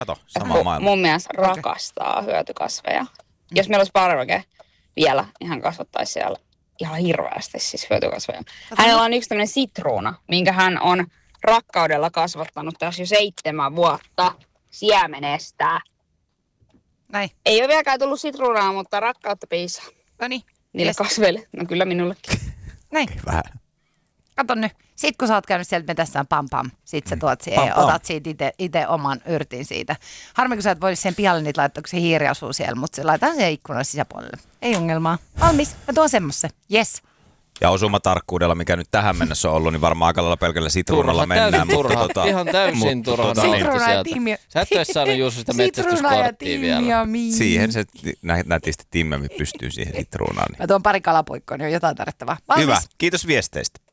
Kato, sama maailma. Mun mielestä rakastaa hyötykasveja. Jos meillä olisi parveke vielä, niin hän kasvattaisi siellä ihan hirveästi siis hyötykasveja. Hänellä on yksi tämmöinen sitruuna, minkä hän on rakkaudella kasvattanut tässä jo 7 vuotta siemenestä. Näin. Ei ole vieläkään tullut sitruunaa, mutta rakkautta piisaa. Noniin. Niille kasveille. No kyllä minullekin. Näin. Vähän. Kato nyt. Sitten kun sä oot käynyt sieltä metässään pam pam, sit sä tuot siihen ja otat siitä itse oman yrtin siitä. Harmi kun sä et voi sen pihalle niitä laittaa, kun se hiiri asuu siellä, mutta se laitetaan siihen ikkunan sisäpuolelle. Ei ongelmaa. Valmis. Mä tuon semmoisen. Yes. Ja osumatarkkuudella, mikä nyt tähän mennessä on ollut, niin varmaan aika lailla pelkällä sitruunalla mennään. Turha, ihan täysin turha naatti sieltä. Sä et olisi saanut Jussi sitä metsästyskorttia vielä. Siihen se nätisti timmemi pystyy siihen sitruunaan. Mä tuon pari kalapuikkoa, niin on jotain tarvittavaa. Hyvä, kiitos viesteistä.